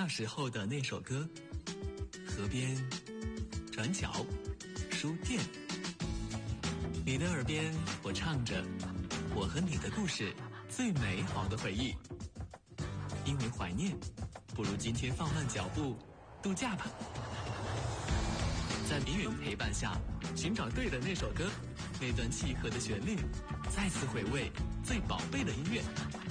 那时候的那首歌，河边、转角、书店，你的耳边我唱着我和你的故事，最美好的回忆。因为怀念，不如今天放慢脚步度假吧。在迷云陪伴下，寻找对的那首歌，那段契合的旋律，再次回味最宝贝的音乐。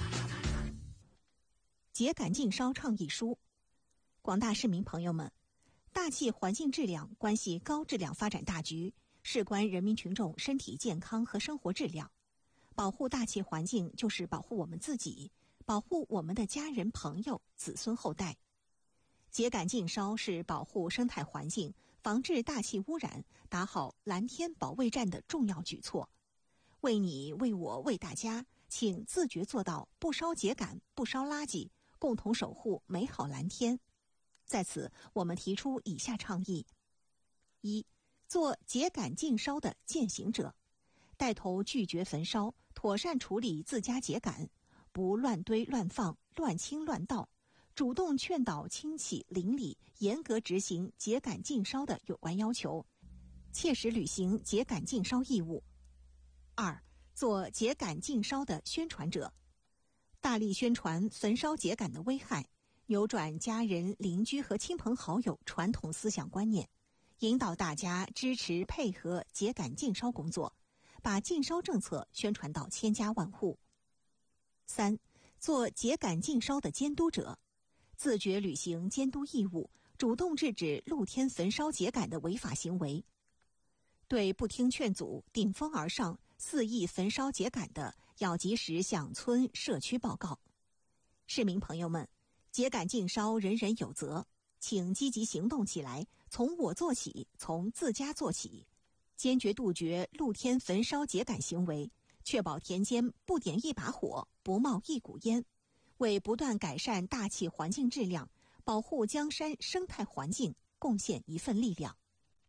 秸秆禁烧倡议书。广大市民朋友们，大气环境质量关系高质量发展大局，事关人民群众身体健康和生活质量。保护大气环境就是保护我们自己，保护我们的家人朋友、子孙后代。秸秆禁烧是保护生态环境、防治大气污染、打好蓝天保卫战的重要举措。为你、为我、为大家，请自觉做到不烧秸秆、不烧垃圾，共同守护美好蓝天。在此，我们提出以下倡议：一、做秸秆禁烧的践行者，带头拒绝焚烧，妥善处理自家秸秆，不乱堆乱放、乱倾乱倒，主动劝导亲戚邻里严格执行秸秆禁烧的有关要求，切实履行秸秆禁烧义务。二、做秸秆禁烧的宣传者，大力宣传焚烧秸秆的危害，扭转家人、邻居和亲朋好友传统思想观念，引导大家支持配合秸秆禁烧工作，把禁烧政策宣传到千家万户。三、做秸秆禁烧的监督者，自觉履行监督义务，主动制止露天焚烧秸秆的违法行为。对不听劝阻、顶风而上、肆意焚烧秸秆的，要及时向村社区报告。市民朋友们，秸秆禁烧人人有责，请积极行动起来，从我做起，从自家做起，坚决杜绝露天焚烧秸秆行为，确保田间不点一把火，不冒一股烟，为不断改善大气环境质量，保护江山生态环境贡献一份力量。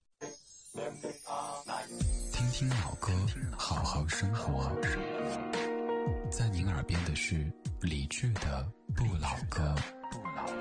听听老歌，好好生活。在您耳边的是理智的不老歌。